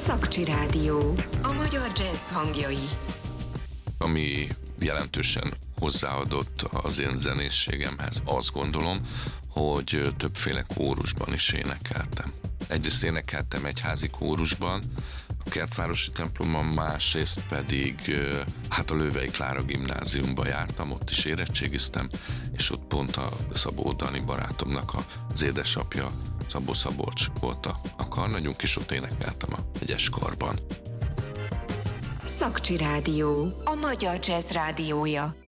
Szakcsi Rádió. A magyar jazz hangjai. Ami jelentősen hozzáadott az én zenészségemhez, azt gondolom, hogy többféle kórusban is énekeltem. Egyrészt énekeltem egyházi kórusban, a Kertvárosi templomban, másrészt pedig a Lővei Klára gimnáziumba jártam, ott is érettségiztem, és ott pont a Szabó Dani barátomnak az édesapja, Szabó Szabolcs volt a karnagyunk, és ott énekeltem a egyes karban. Szakcsi Rádió. A magyar jazz rádiója.